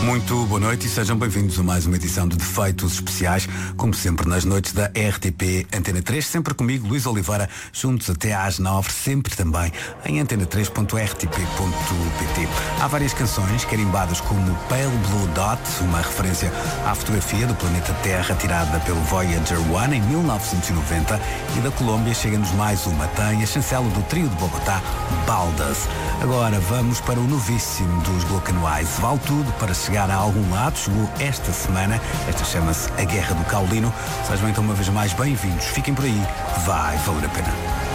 Muito boa noite e sejam bem-vindos a mais uma edição de Defeitos Especiais, como sempre nas noites da RTP Antena 3, sempre comigo, Luís Oliveira, juntos até às 9, sempre também em antena3.rtp.pt. Há várias canções carimbadas como Pale Blue Dot, uma referência à fotografia do planeta Terra tirada pelo Voyager 1 em 1990, e da Colômbia chega-nos mais uma, tem a chancela do trio de Bogotá, Baldas. Agora vamos para o novíssimo dos Glock and Wise. Vale tudo para chegar a algum lado, chegou esta semana, esta chama-se A Guerra do Caolino. Sejam então uma vez mais bem-vindos, fiquem por aí, vai valer a pena.